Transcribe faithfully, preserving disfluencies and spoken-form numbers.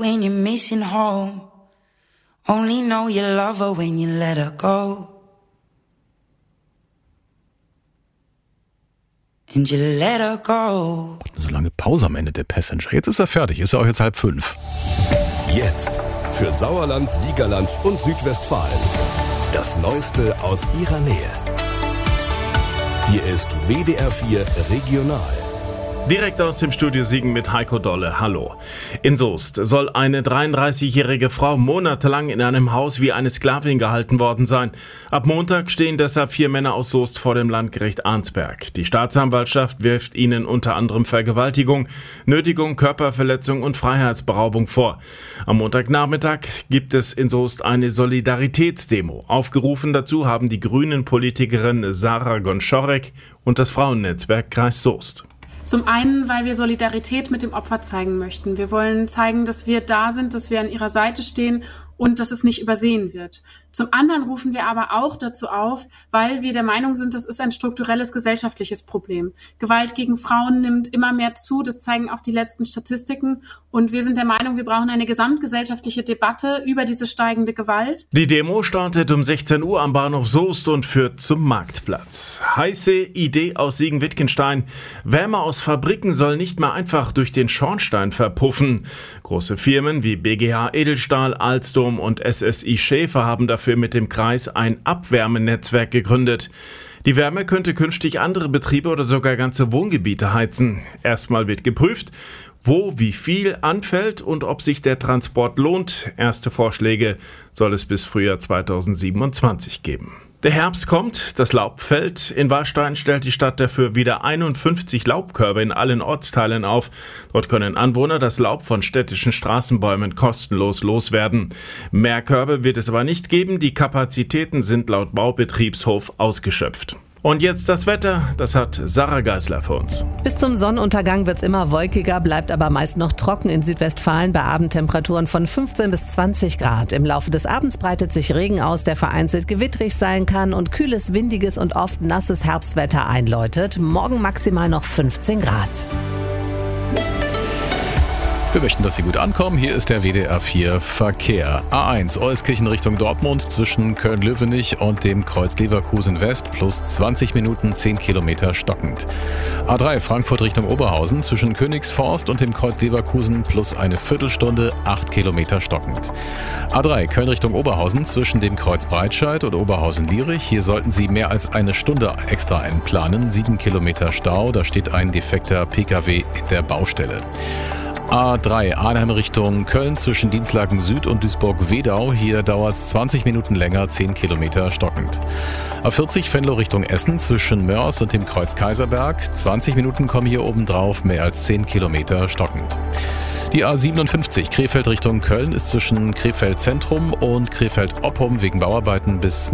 when you're missing home. Only know you love her when you let her go. And you let her go. So lange Pause am Ende der Passenger. Jetzt ist er fertig. Ist ja auch jetzt halb fünf. Jetzt für Sauerland, Siegerland und Südwestfalen. Das Neueste aus ihrer Nähe. Hier ist W D R vier Regional. Direkt aus dem Studio Siegen mit Heiko Dolle. Hallo. In Soest soll eine dreiunddreißigjährige Frau monatelang in einem Haus wie eine Sklavin gehalten worden sein. Ab Montag stehen deshalb vier Männer aus Soest vor dem Landgericht Arnsberg. Die Staatsanwaltschaft wirft ihnen unter anderem Vergewaltigung, Nötigung, Körperverletzung und Freiheitsberaubung vor. Am Montagnachmittag gibt es in Soest eine Solidaritätsdemo. Aufgerufen dazu haben die Grünen-Politikerin Sarah Gonschorek und das Frauennetzwerk Kreis Soest. Zum einen, weil wir Solidarität mit dem Opfer zeigen möchten. Wir wollen zeigen, dass wir da sind, dass wir an ihrer Seite stehen und dass es nicht übersehen wird. Zum anderen rufen wir aber auch dazu auf, weil wir der Meinung sind, das ist ein strukturelles gesellschaftliches Problem. Gewalt gegen Frauen nimmt immer mehr zu, das zeigen auch die letzten Statistiken. Und wir sind der Meinung, wir brauchen eine gesamtgesellschaftliche Debatte über diese steigende Gewalt. Die Demo startet um sechzehn Uhr am Bahnhof Soest und führt zum Marktplatz. Heiße Idee aus Siegen-Wittgenstein. Wärme aus Fabriken soll nicht mehr einfach durch den Schornstein verpuffen. Große Firmen wie B G H Edelstahl, Alstom und S S I Schäfer haben dafür mit dem Kreis ein Abwärmenetzwerk gegründet. Die Wärme könnte künftig andere Betriebe oder sogar ganze Wohngebiete heizen. Erstmal wird geprüft, wo wie viel anfällt und ob sich der Transport lohnt. Erste Vorschläge soll es bis Frühjahr zweitausendsiebenundzwanzig geben. Der Herbst kommt, das Laub fällt. In Warstein stellt die Stadt dafür wieder einundfünfzig Laubkörbe in allen Ortsteilen auf. Dort können Anwohner das Laub von städtischen Straßenbäumen kostenlos loswerden. Mehr Körbe wird es aber nicht geben. Die Kapazitäten sind laut Baubetriebshof ausgeschöpft. Und jetzt das Wetter, das hat Sarah Geisler für uns. Bis zum Sonnenuntergang wird es immer wolkiger, bleibt aber meist noch trocken in Südwestfalen bei Abendtemperaturen von fünfzehn bis zwanzig Grad. Im Laufe des Abends breitet sich Regen aus, der vereinzelt gewittrig sein kann und kühles, windiges und oft nasses Herbstwetter einläutet. Morgen maximal noch fünfzehn Grad. Wir möchten, dass Sie gut ankommen. Hier ist der W D R vier Verkehr. A eins Euskirchen Richtung Dortmund zwischen Köln-Löwenich und dem Kreuz Leverkusen West plus zwanzig Minuten zehn Kilometer stockend. A drei Frankfurt Richtung Oberhausen zwischen Königsforst und dem Kreuz Leverkusen plus eine Viertelstunde acht Kilometer stockend. A drei Köln Richtung Oberhausen zwischen dem Kreuz Breitscheid und Oberhausen-Lierich. Hier sollten Sie mehr als eine Stunde extra einplanen. sieben Kilometer Stau, da steht ein defekter Pkw in der Baustelle. A drei Arnhem Richtung Köln zwischen Dienstlaken Süd und Duisburg-Wedau. Hier dauert es zwanzig Minuten länger, zehn Kilometer stockend. A vierzig Venlo Richtung Essen zwischen Mörs und dem Kreuz Kaiserberg. zwanzig Minuten kommen hier oben drauf, mehr als zehn Kilometer stockend. Die A siebenundfünfzig Krefeld Richtung Köln ist zwischen Krefeld Zentrum und Krefeld Oppum wegen Bauarbeiten bis